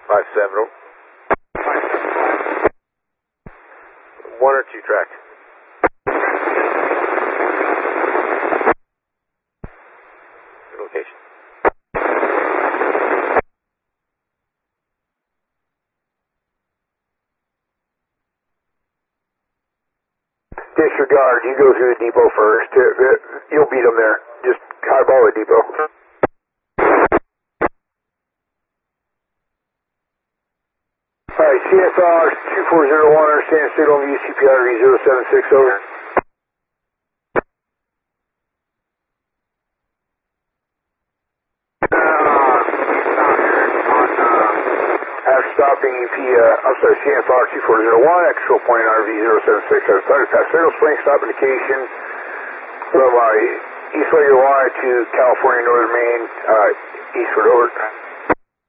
570. 1 or 2 track. Good location. Disregard, you go through the depot first. You'll beat them there. Just highball the depot. Alright, CFR 2401, understand signal view CPR 076, over. After stopping EP, I'm sorry, CFR 2401, actual point RV 076, I started past signal swing, stop indication from East Lake, Illinois to California, Northern Maine, eastward, over.